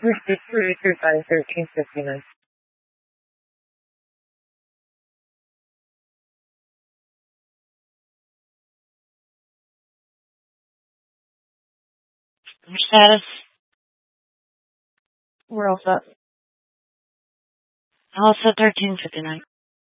Receipt 335-1359. Your status? We're all set. Also 1359.